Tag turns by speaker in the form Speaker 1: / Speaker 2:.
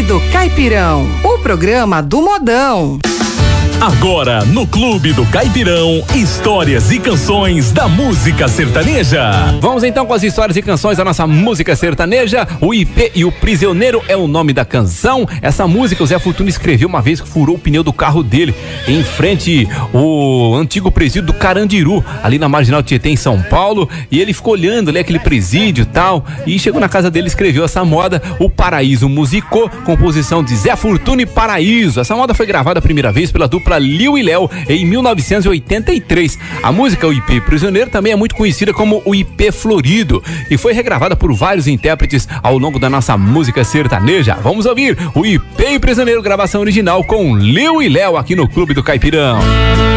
Speaker 1: do Caipirão, o programa do modão.
Speaker 2: Agora, no Clube do Caipirão, histórias e canções da música sertaneja.
Speaker 3: Vamos então com as histórias e canções da nossa música sertaneja. O IP e o Prisioneiro é o nome da canção. Essa música o Zé Fortuna escreveu uma vez que furou o pneu do carro dele em frente ao antigo presídio do Carandiru, ali na Marginal Tietê, em São Paulo. E ele ficou olhando ali aquele presídio e tal, e chegou na casa dele e escreveu essa moda. O Paraíso musicou, composição de Zé Fortuna e Paraíso. Essa moda foi gravada a primeira vez pela dupla Liu e Léo em 1983. A música O IP Prisioneiro também é muito conhecida como o IP Florido e foi regravada por vários intérpretes ao longo da nossa música sertaneja. Vamos ouvir o IP Prisioneiro, gravação original com Liu e Léo aqui no Clube do Caipirão.